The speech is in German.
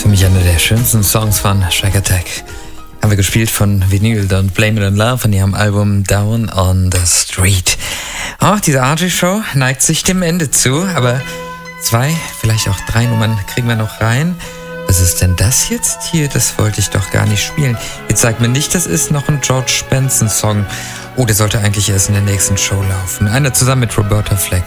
Für mich einer der schönsten Songs von Shag Attack. Haben wir gespielt von Vinyl, Don't Blame It on Love von ihrem Album Down on the Street. Oh, diese RJ-Show neigt sich dem Ende zu, aber 2, vielleicht auch 3 Nummern kriegen wir noch rein. Was ist denn das jetzt hier? Das wollte ich doch gar nicht spielen. Jetzt sagt mir nicht, das ist noch ein George Benson-Song. Oh, der sollte eigentlich erst in der nächsten Show laufen. Einer zusammen mit Roberta Flack.